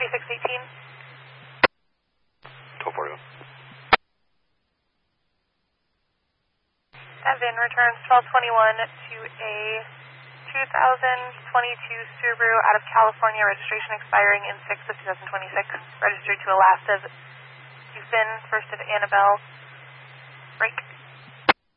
2618. 1241. Evan returns 1221 to a 2022 Subaru out of California, registration expiring in 6 of 2026, registered to a last of Houston, first of Annabelle, break.